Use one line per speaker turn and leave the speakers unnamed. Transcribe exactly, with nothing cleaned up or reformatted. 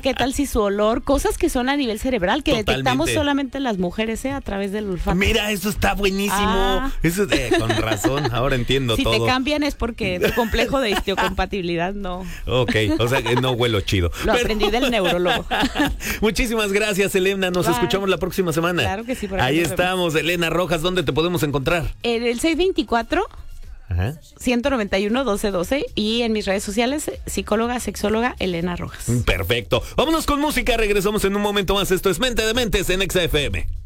qué tal si su olor, cosas que son a nivel cerebral, que
Totalmente.
detectamos solamente las mujeres, ¿eh? A través del olfato.
Mira, eso está buenísimo.
Ah.
Eso, eh, con razón, ahora entiendo
si
todo.
te cambian es porque tu complejo de histeocompatibilidad no.
Ok, o sea que no huelo chido.
Lo
Pero-
aprendí del neurólogo.
Muchísimas gracias, Elena. Nos
Bye.
escuchamos la próxima semana.
Claro que sí, por aquí
Ahí
nos vemos.
estamos, Elena Rojas. ¿Dónde te podemos encontrar?
En el seis veinticuatro,
Ajá.
ciento noventa y uno, doce doce y en mis redes sociales, psicóloga, sexóloga, Elena Rojas.
Perfecto. Vámonos con música. Regresamos en un momento más. Esto es Mente de Mentes en Exa F M.